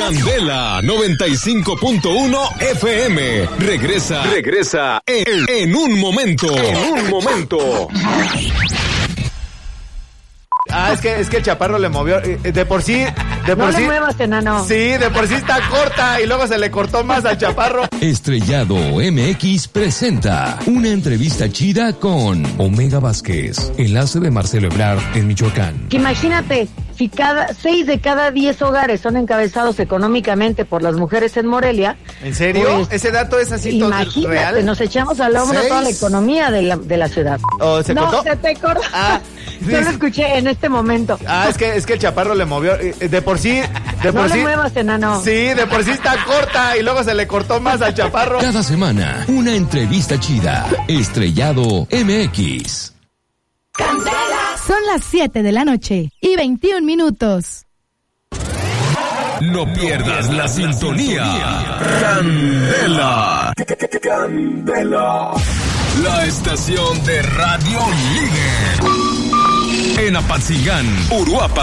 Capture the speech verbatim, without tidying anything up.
Candela noventa y cinco punto uno F M. Regresa, regresa en, en un momento. En un momento. Ah, es que, es que el chaparro le movió. De por sí. De por no sí, le muevas, enano. Sí, de por sí está corta y luego se le cortó más al chaparro. Estrellado M X presenta una entrevista chida con Omega Vázquez, enlace de Marcelo Ebrard en Michoacán. Que imagínate, si cada seis de cada diez hogares son encabezados económicamente por las mujeres en Morelia. ¿En serio? Pues, ¿Ese dato es así todo imagínate, real? nos echamos al hombro ¿Seis? toda la economía de la, de la ciudad. ¿O se no, cortó? se te cortó. Ah, Yo lo escuché en este momento. Ah, es que, es que el chaparro le movió. De por sí. De no por le sí, muevas, enano. Sí, de por sí está corta y luego se le cortó más al chaparro. Cada semana, una entrevista chida. Estrellado M X. Son las siete de la noche y veintiún minutos. No pierdas la sintonía. Candela. Candela. La estación de radio líder. En Apatzingán, Uruapan.